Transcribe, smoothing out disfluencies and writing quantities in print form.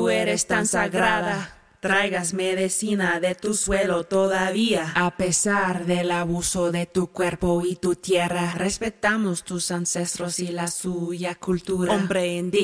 eres tan sagrada. Traigas medicina de tu suelo todavía. A pesar del abuso de tu cuerpo y tu tierra, respetamos tus ancestros y la suya cultura. Hombre indígena.